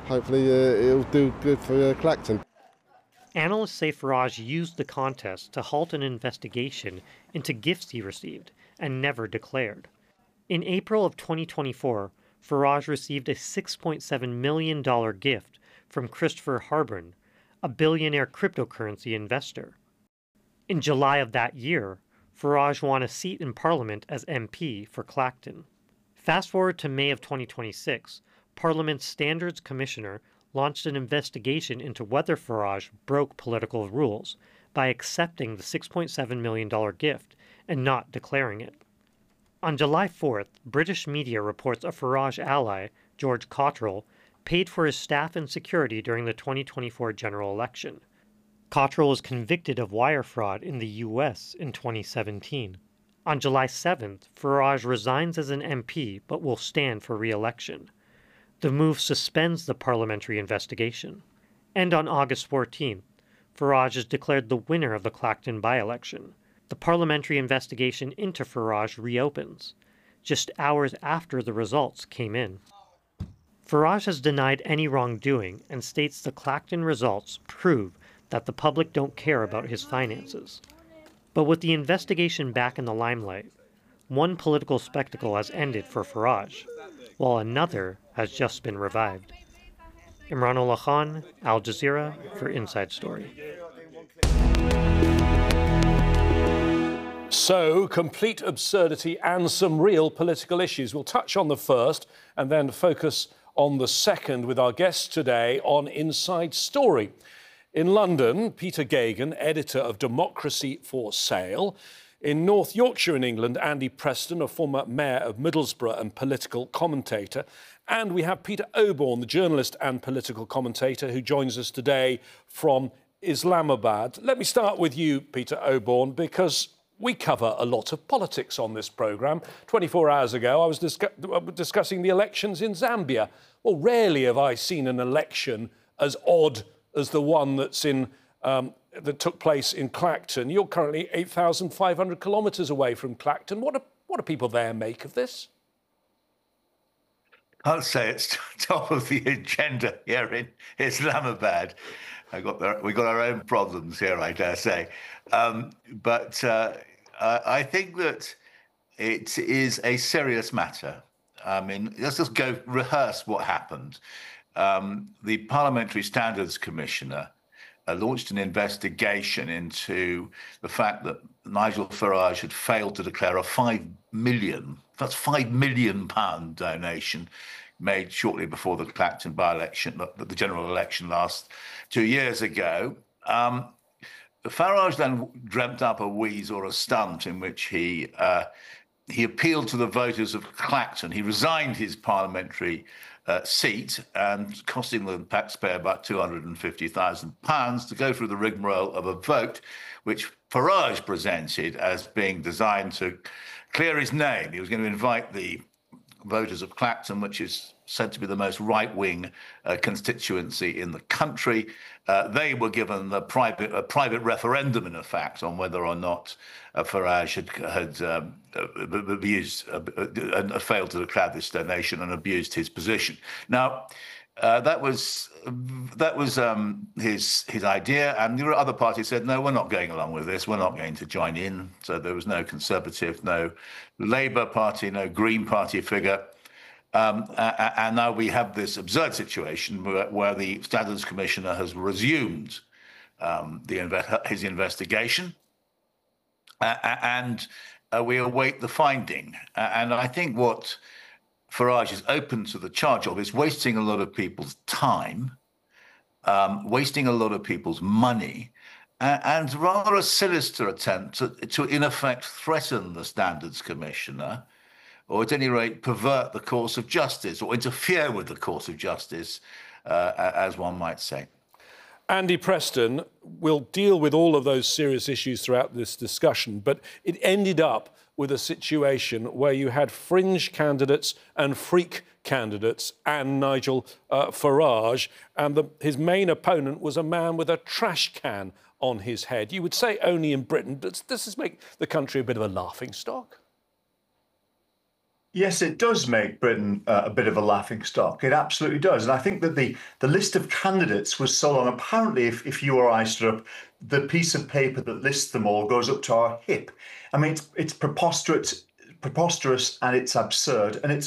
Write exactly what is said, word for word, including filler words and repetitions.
hopefully uh, it'll do good for uh, Clacton. Analysts say Farage used the contest to halt an investigation into gifts he received and never declared. In April of twenty twenty-four, Farage received a six point seven million dollars gift from Christopher Harbin, a billionaire cryptocurrency investor. In July of that year, Farage won a seat in Parliament as M P for Clacton. Fast forward to May of twenty twenty-six, Parliament's Standards Commissioner launched an investigation into whether Farage broke political rules by accepting the six point seven million dollars gift and not declaring it. On July fourth, British media reports a Farage ally, George Cottrell, paid for his staff and security during the twenty twenty-four general election. Cottrell was convicted of wire fraud in the U S in twenty seventeen. On July seventh, Farage resigns as an M P but will stand for re-election. The move suspends the parliamentary investigation. And on August fourteenth, Farage is declared the winner of the Clacton by-election. The parliamentary investigation into Farage reopens, just hours after the results came in. Farage has denied any wrongdoing and states the Clacton results prove that the public don't care about his finances. But with the investigation back in the limelight, one political spectacle has ended for Farage, while another has just been revived. Imran Ullah Khan, Al Jazeera, for Inside Story. So, complete absurdity and some real political issues. We'll touch on the first and then focus on the second with our guests today on Inside Story. In London, Peter Geoghegan, editor of Democracy for Sale. In North Yorkshire in England, Andy Preston, a former mayor of Middlesbrough and political commentator. And we have Peter Oborne, the journalist and political commentator, who joins us today from Islamabad. Let me start with you, Peter Oborne, because we cover a lot of politics on this programme. twenty-four hours ago, I was discuss discussing the elections in Zambia. Well, rarely have I seen an election as odd as the one that's in um, that took place in Clacton. You're currently eight thousand five hundred kilometres away from Clacton. What do, what do people there make of this? I'll say it's top of the agenda here in Islamabad. I got the, we got our own problems here, I dare say. Um, but uh, I think that it is a serious matter. I mean, let's just go rehearse what happened. Um, the Parliamentary Standards Commissioner uh, launched an investigation into the fact that Nigel Farage had failed to declare a five million, that's five million pound donation made shortly before the Clacton by-election, the, the general election last two years ago. Um, Farage then dreamt up a wheeze or a stunt in which he uh, he appealed to the voters of Clacton. He resigned his parliamentary uh, seat, and costing the taxpayer about two hundred fifty thousand pounds to go through the rigmarole of a vote, which Farage presented as being designed to clear his name. He was going to invite the voters of Clacton, which is said to be the most right-wing uh, constituency in the country. Uh, they were given the private, a private referendum, in effect, on whether or not uh, Farage had, had um, abused, uh, uh, failed to declare this donation and abused his position. Now, uh, that was that was um, his his idea, and the other parties said, no, we're not going along with this. We're not going to join in. So there was no Conservative, no Labour Party, no Green Party figure. Um, and now we have this absurd situation where, where the Standards Commissioner has resumed um, the inve his investigation, uh, and uh, we await the finding. Uh, and I think what Farage is open to the charge of is wasting a lot of people's time, um, wasting a lot of people's money, uh, and rather a sinister attempt to, to, in effect, threaten the Standards Commissioner, or at any rate pervert the course of justice, or interfere with the course of justice, uh, as one might say. Andy Preston will deal with all of those serious issues throughout this discussion, but it ended up with a situation where you had fringe candidates and freak candidates and Nigel uh, Farage, and the, his main opponent was a man with a trash can on his head. You would say only in Britain, but does this make the country a bit of a laughing stock? Yes, it does make Britain uh, a bit of a laughing stock. It absolutely does. And I think that the, the list of candidates was so long. Apparently, if, if you or I stood up, the piece of paper that lists them all goes up to our hip. I mean, it's, it's preposterous, preposterous and it's absurd. And it's